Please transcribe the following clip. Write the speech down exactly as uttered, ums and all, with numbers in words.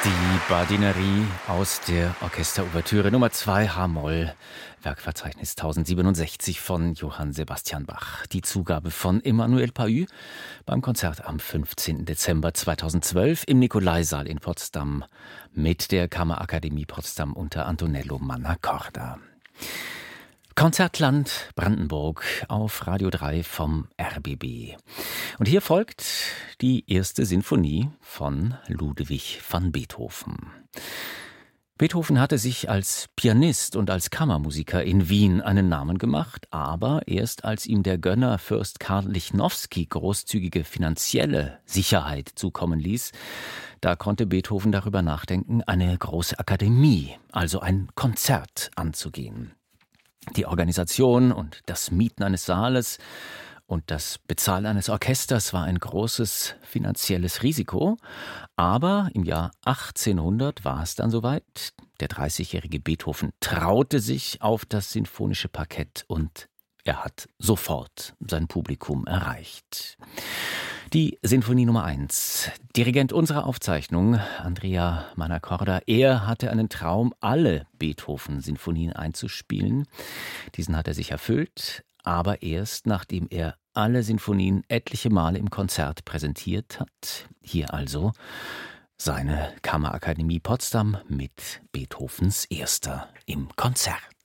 Die Badinerie aus der Orchesterouvertüre Nummer zwei H-Moll, Werkverzeichnis tausendsiebenundsechzig von Johann Sebastian Bach. Die Zugabe von Emmanuel Pahud beim Konzert am fünfzehnten Dezember zweitausendzwölf im Nikolaisaal in Potsdam mit der Kammerakademie Potsdam unter Antonello Mannacorda. Konzertland Brandenburg auf Radio drei vom R B B. Und hier folgt die erste Sinfonie von Ludwig van Beethoven. Beethoven hatte sich als Pianist und als Kammermusiker in Wien einen Namen gemacht, aber erst als ihm der Gönner Fürst Karl Lichnowsky großzügige finanzielle Sicherheit zukommen ließ, da konnte Beethoven darüber nachdenken, eine große Akademie, also ein Konzert anzugehen. Die Organisation und das Mieten eines Saales und das Bezahlen eines Orchesters war ein großes finanzielles Risiko, aber im Jahr achtzehnhundert war es dann soweit. Der dreißigjährige Beethoven traute sich auf das sinfonische Parkett und er hat sofort sein Publikum erreicht. Die Sinfonie Nummer eins. Dirigent unserer Aufzeichnung, Andrea Mannacorda, er hatte einen Traum, alle Beethoven-Sinfonien einzuspielen. Diesen hat er sich erfüllt, aber erst nachdem er alle Sinfonien etliche Male im Konzert präsentiert hat. Hier also seine Kammerakademie Potsdam mit Beethovens Erster im Konzert.